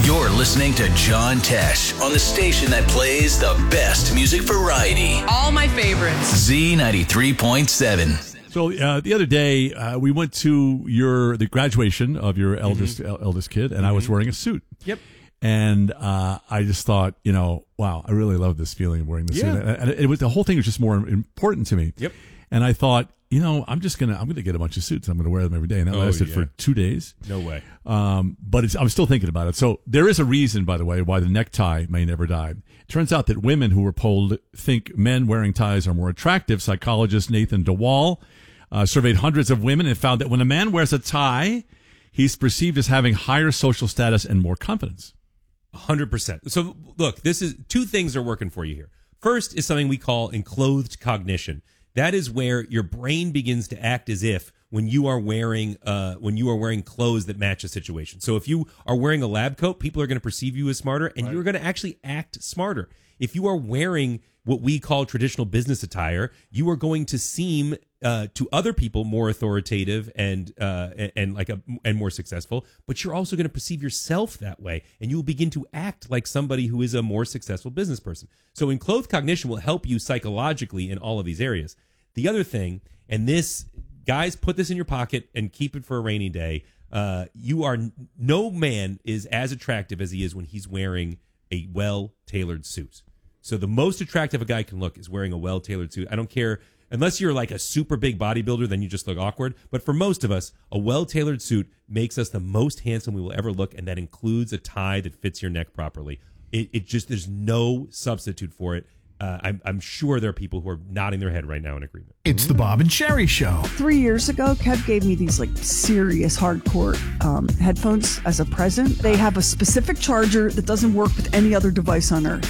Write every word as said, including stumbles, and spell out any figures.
You're listening to John Tesh on the station that plays the best music variety. All my favorites. Z ninety-three point seven. So uh, the other day, uh, we went to your the graduation of your eldest mm-hmm. eldest kid, and mm-hmm. I was wearing a suit. Yep. And uh, I just thought, you know, wow, I really love this feeling of wearing the yeah. suit. And it was the whole thing was just more important to me. Yep. And I thought, you know, I'm just gonna I'm gonna get a bunch of suits. I'm gonna wear them every day, and that oh, lasted yeah. for two days. No way. Um, but it's, I'm still thinking about it. So there is a reason, by the way, why the necktie may never die. It turns out that women who were polled think men wearing ties are more attractive. Psychologist Nathan DeWall uh, surveyed hundreds of women and found that when a man wears a tie, he's perceived as having higher social status and more confidence. one hundred percent. So look, this is two things are working for you here. First is something we call enclothed cognition. That is where your brain begins to act as if when you are wearing uh, when you are wearing clothes that match a situation. So if you are wearing a lab coat, people are going to perceive you as smarter, and right. you're going to actually act smarter. If you are wearing what we call traditional business attire, you are going to seem uh, to other people more authoritative and uh, and, and like a and more successful. But you're also going to perceive yourself that way, and you will begin to act like somebody who is a more successful business person. So enclothed cognition will help you psychologically in all of these areas. The other thing, and this, guys, put this in your pocket and keep it for a rainy day. Uh, you are no man is as attractive as he is when he's wearing a well-tailored suit. So the most attractive a guy can look is wearing a well-tailored suit. I don't care, unless you're like a super big bodybuilder, then you just look awkward. But for most of us, a well-tailored suit makes us the most handsome we will ever look, and that includes a tie that fits your neck properly. It, it just, there's no substitute for it. Uh, I'm, I'm sure there are people who are nodding their head right now in agreement. It's the Bob and Sherry Show. Three years ago, Kev gave me these like serious hardcore um, headphones as a present. They have a specific charger that doesn't work with any other device on earth.